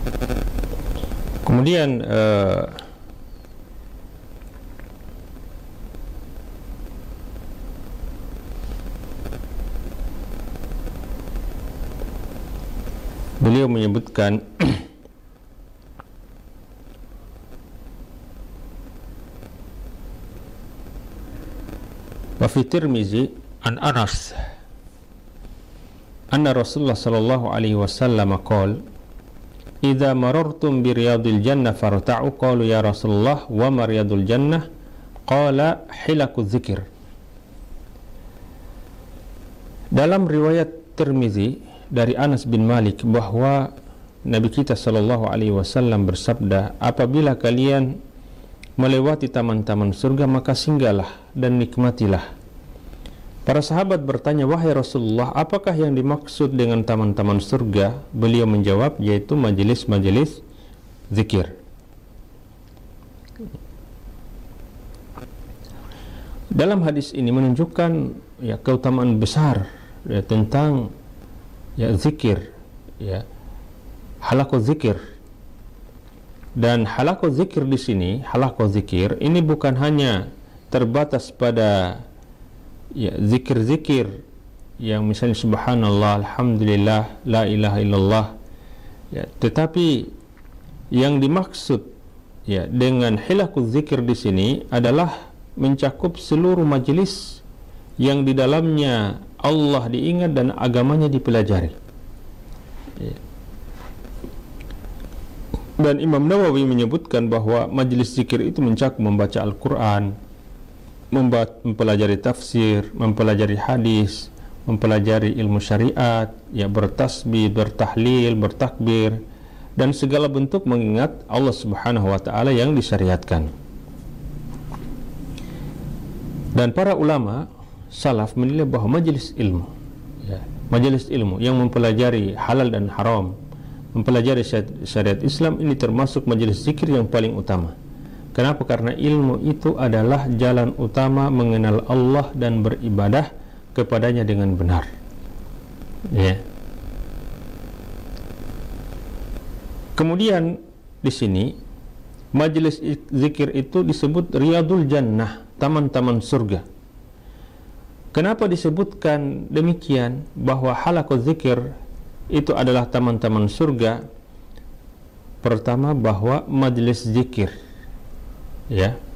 Kemudian beliau menyebutkan wa fi Tirmizi an Anas anna Rasulullah sallallahu alaihi wasallam qala idza marartum bi riyadil jannah farta'u qalu ya Rasulullah wa ma riyadul jannah qala hilaku dzikir. Dalam riwayat Tirmizi dari Anas bin Malik bahwa Nabi kita sallallahu alaihi wasallam bersabda, apabila kalian melewati taman-taman surga maka singgahlah dan nikmatilah. Para sahabat bertanya, wahai Rasulullah, apakah yang dimaksud dengan taman-taman surga? Beliau menjawab, yaitu majelis-majelis zikir. Dalam hadis ini menunjukkan keutamaan besar tentang zikir, halaqah zikir. Dan halaqah zikir di sini, halaqah zikir ini bukan hanya terbatas pada zikir-zikir yang misalnya subhanallah, alhamdulillah, la ilaha illallah, tetapi yang dimaksud dengan halaqah zikir di sini adalah mencakup seluruh majelis yang di dalamnya Allah diingat dan agamanya dipelajari. Dan Imam Nawawi menyebutkan bahwa majelis zikir itu mencakup membaca Al-Quran, mempelajari tafsir, mempelajari hadis, mempelajari ilmu syariat, bertasbih, bertahlil, bertakbir, dan segala bentuk mengingat Allah Subhanahu wa taala yang disyariatkan. Dan para ulama salaf menilai bahwa majelis ilmu yang mempelajari halal dan haram, mempelajari syariat Islam, ini termasuk majelis zikir yang paling utama. Kenapa? Karena ilmu itu adalah jalan utama mengenal Allah dan beribadah kepadanya dengan benar. Kemudian di sini majelis zikir itu disebut riyadul jannah, taman-taman surga. Kenapa disebutkan demikian bahwa halaqah zikir itu adalah taman-taman surga? Pertama, bahwa majelis zikir